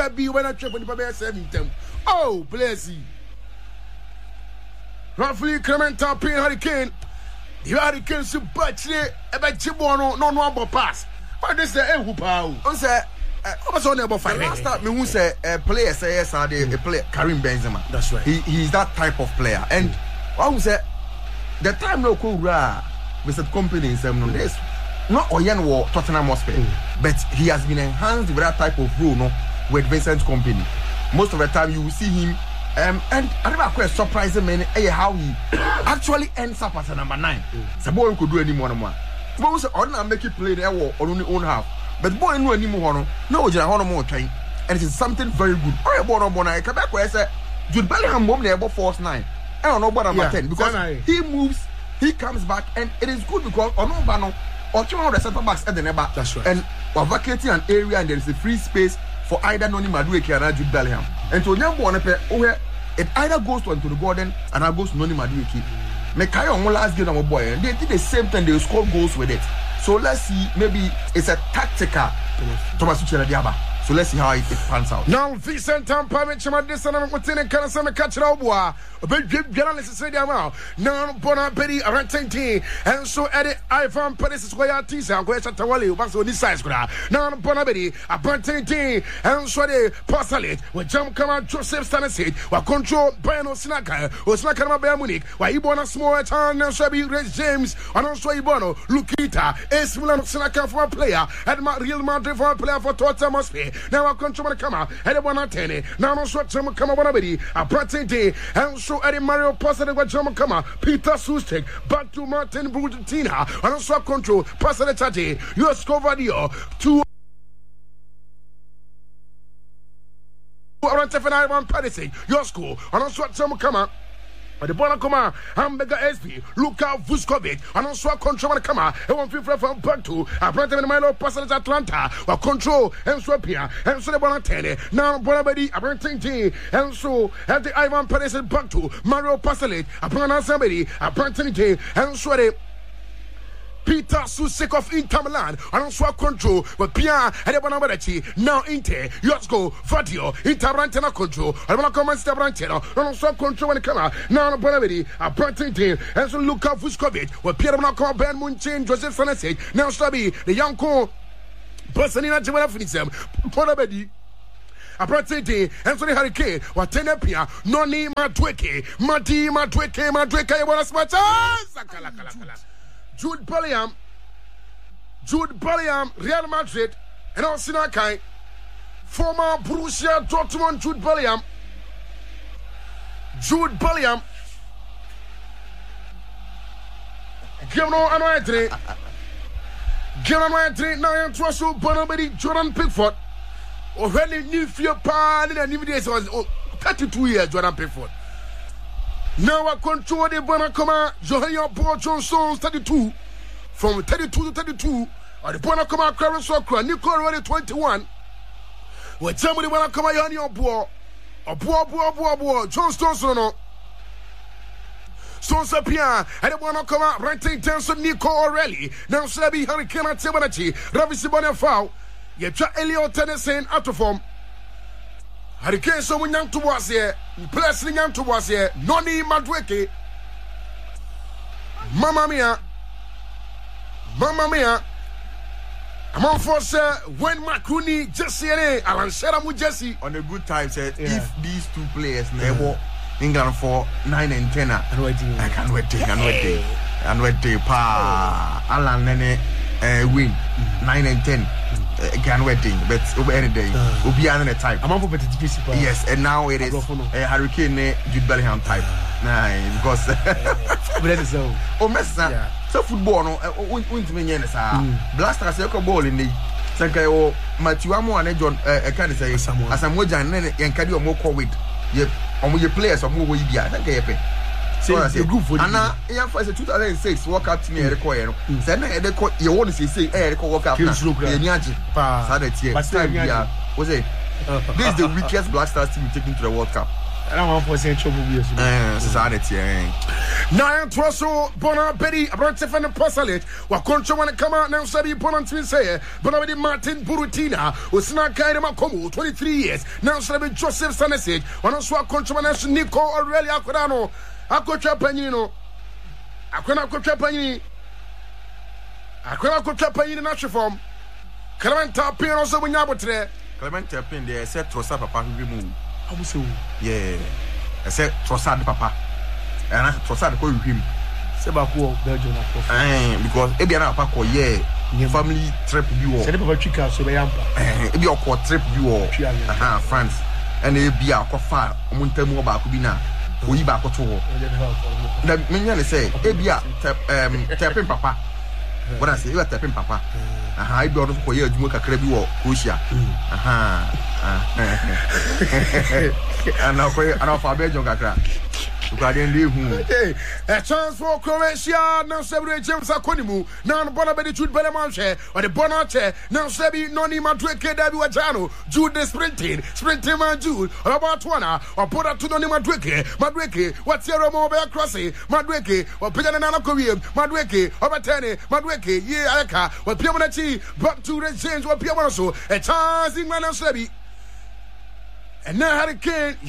be when I trip on the Pabaya 7 them. Oh, bless you. Roughly Clementon Payne Hurricane. The Hurricane should batch it about Chibono, no number pass. But this is a Hupao. What's on about five? Last time, me who say a player say yes, a player Karim Benzema. That's right. He's that type of player. And I would say the time no cool with the company in some days. Not Oyen or Tottenham Hotspur, but he has been enhanced with that type of role, no, with Vincent Kompany. Most of the time, you will see him, and I never quite surprising man how he actually ends up as a number 9. The boy could do any more. But we say, "Oh, now make it play there or only own half." But boy, no any more. No, just one more time, and it is something very good. Oh, boy, I come back where I say, Jude Bellingham won't be able to force 9. I don't know about number 10 because he moves, he comes back, and it is good because no. Or two of the centre backs at the neighbor. That's right. And we're vacating an area and there is a free space for either Noni Madueke or Jude Bellingham. And to young one, where it either goes to Anthony Gordon and I goes to Noni Madueke. Mekaya on last game, my boy, and they did the same thing, they score goals with it. So let's see, maybe it's a tactical Thomas Tuchel Diaba. So let's see how it pans out. Now, Vincent Tampame, Chamadis, and I'm going to catch Rabois. A big journalist said, now, Bonapedi, Arantenti, and so Eddie Ivan Paris, where Tisa, and Gwesa Tawali, was on this side. Now, Bonapedi, Arantenti, and so they Passalit, where Jam Kama Joseph Stanasid, while control Bano Sinaka, or Snakama Munich, while Ibona Small Town, and Sabi Res James, and also Ibono, Lukita, Esmulan Sinaka for a player, and Real Madrid for a player for Tottenham Hotspur. Now I control the camera, and the one at 10. Now I'm short term come on, a Pratente, and so Eddie Mario Passade with Jama Kama, Peter Sustek, back to Martin Brutina, and also control Passade Chate, your score video to around Ivan Paddy, your school, and also Jama Kama. The Bonacoma, Hamburger SP, Luka Vuskovic, and also control the camera, and one people from back to a brand of Milo Passage Atlanta, or control and Swapia, and so the Bonatene, now Bonabedi, a brand and so at the Ivan Paris back to Mario Passalit, a brand somebody, a brand and so the Peter Susek of Inter Milan, and also control, but Pia and the Bonabarachi, now Inter, Yosko, Vadio, Interantena control, and when I come and step Ranteno, and also control when the camera, now Bonabedi, a Prantin, and so Luka Vuskovic, with Pierre Monaco, Ben Munchin, Joseph Fanasek, now Stabi, the young co, Personina Jimena Finisem, Bonabedi. A Pratente, and so the Hurricane, what Tenepia, Noni Matweke, Mati Matweke, Matweke, what a smash. Jude Bellingham, Real Madrid, and also Sinakai, former Borussia Dortmund, Jude Bellingham, Gino Anoetri, now in Trosso, Bonabedi, Jordan Pickford, already new fear pan in a new days was 32 years, Jordan Pickford. Now I control the Bonacoma, Johanna Paul Johnson, 32. From 32 to 32, or the Bonacoma Clarence Soccer, Nicole already 21. When somebody Bonacoma Yanni Boa, John Stoneson, Stone Sapia, and the Bonacoma, renting Tenson, Nico O'Reilly, now Sabi Hurricane at Sebanachi, Ravi Sibona Foul, Yet Elio Tennessee out of form. Hurricane so young to was here, blessing young to was here, Noni Madueke, Mamma mia, I'm on for sir when Makuni Jesse and Alan Sheramu Jesse on a good time said if these two players never England for 9 and 10 I can't wait pa Alan Nene win 9 and 10 can waiting, but over any day will be another type. I'm on for better yes, and now it is a Hurricane Jude Bellingham type. Nah, because oh, Messi, so football no won't mean yes. Blaster say ball in the Sankai or Matthew Amo and John can say as I'm Mojan and Kadi or more COVID. Yep, on your players or more we be. I think I so I say good for you. And now, yeah, for 2006 World Cup team require. Then you want to say World Cup. This is the weakest Black Stars team taken to the World Cup. I don't want to say trouble. Nine Trosso, Bona Betty, Abrantefa and Passalet, what control when it come out now, Sabi Ponant say, Bonavidi Martin Burutina, Usnaka Makomu, 23 years, now Sabi Joseph Sanesage, one of Swat control Nico Aurelia Corano, Akocha Panino, Akona Kocha Panini, Akona Kocha Panini in natural form, Clementa Pin also when Yabotre, Clementa Pin, they said Trossa Papa who removed. How was it? Yeah, I said Trossa Papa. And I trust that call him. Sebako Belgium because Ebiana Paco, yeah, family trip you all. Papa Chica, so Ebi or trip you all. France. And Ebi a cofa, Montemo Bakubina, Uiba Coto. The minion say, Ebia tapping Papa. What I say, you are tapping Papa. I brought for you to make a crabby or Crucia. And now for Belgium Gakra. Okay, a chance for Croatia. Now, Sabre James Akonimu. Now, Bonabedi Jude Belamanche or the Bonache. Now, Sabi Noni Madreke Dabu Ajano. Jude the sprinting man Jude or about Wana or put up to Noni Madreke. What's your mobile crossing? Madreke or Piganana Korean. Madreke or Batani. Madreke, yeah, Aka or Piamanachi. Back to the James or Piamanaso. A chance in Manan Sabi. And now, Hurricane.